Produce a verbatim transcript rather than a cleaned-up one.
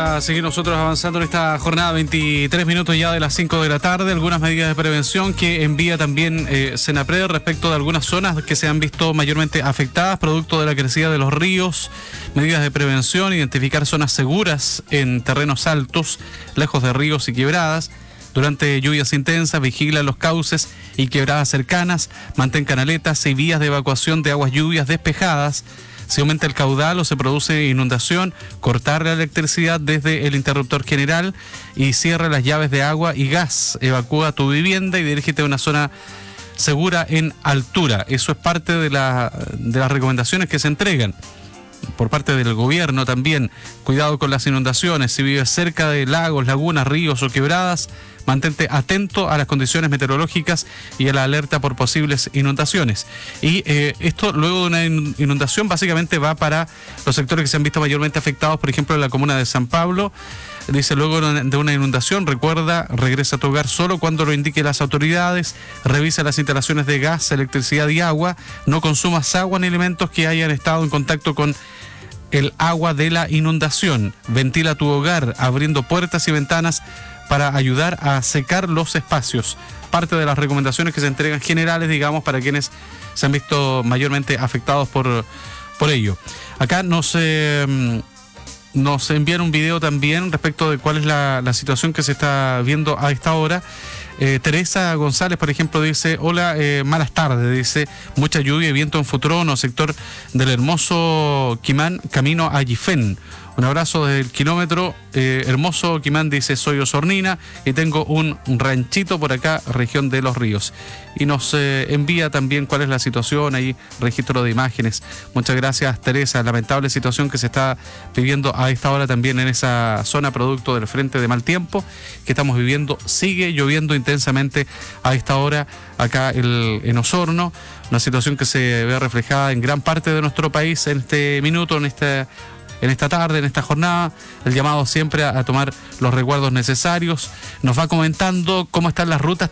a seguir nosotros avanzando en esta jornada, veintitrés minutos ya de las cinco de la tarde. Algunas medidas de prevención que envía también eh, Senapred respecto de algunas zonas que se han visto mayormente afectadas producto de la crecida de los ríos. Medidas de prevención: identificar zonas seguras en terrenos altos, lejos de ríos y quebradas. Durante lluvias intensas, vigila los cauces y quebradas cercanas, mantén canaletas y vías de evacuación de aguas lluvias despejadas. Si aumenta el caudal o se produce inundación, cortar la electricidad desde el interruptor general y cierra las llaves de agua y gas. Evacúa tu vivienda y dirígete a una zona segura en altura. Eso es parte de, la, de las recomendaciones que se entregan por parte del gobierno también. Cuidado con las inundaciones. Si vives cerca de lagos, lagunas, ríos o quebradas, mantente atento a las condiciones meteorológicas y a la alerta por posibles inundaciones. Y eh, esto luego de una inundación básicamente va para los sectores que se han visto mayormente afectados, por ejemplo en la comuna de San Pablo. Dice: luego de una inundación, recuerda, regresa a tu hogar solo cuando lo indiquen las autoridades, revisa las instalaciones de gas, electricidad y agua, no consumas agua ni alimentos que hayan estado en contacto con el agua de la inundación, ventila tu hogar abriendo puertas y ventanas para ayudar a secar los espacios. Parte de las recomendaciones que se entregan generales, digamos, para quienes se han visto mayormente afectados por, por ello. Acá nos... Eh, Nos envían un video también respecto de cuál es la, la situación que se está viendo a esta hora. Eh, Teresa González, por ejemplo, dice: hola, eh, malas tardes, dice, mucha lluvia y viento en Futrono, sector del hermoso Quimán, camino a Yifén. Un abrazo desde el kilómetro eh, hermoso Quimán, dice: soy Osornina y tengo un ranchito por acá, región de Los Ríos. Y nos eh, envía también cuál es la situación, ahí registro de imágenes. Muchas gracias, Teresa. Lamentable situación que se está viviendo a esta hora también en esa zona, producto del frente de mal tiempo que estamos viviendo. Sigue lloviendo intensamente a esta hora acá el, en Osorno. Una situación que se ve reflejada en gran parte de nuestro país en este minuto, en este en esta tarde, en esta jornada. El llamado siempre a, a tomar los resguardos necesarios. Nos va comentando cómo están las rutas